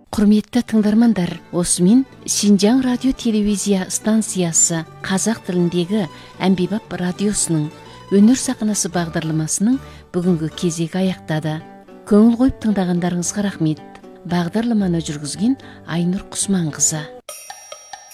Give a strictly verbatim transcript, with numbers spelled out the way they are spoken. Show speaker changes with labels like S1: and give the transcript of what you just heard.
S1: Құрметті тыңдармандар, осымен Шинжаң радио телевизия станциясы қазақ тіліндегі әмбебап радиосының өнер сахнасы бағдарламасының бүгінгі кезегі аяқтады. Көңіл қойып тыңдағандарыңызға рахмет. Бағдарламаны жүргізген Айнұр Құсманқызы.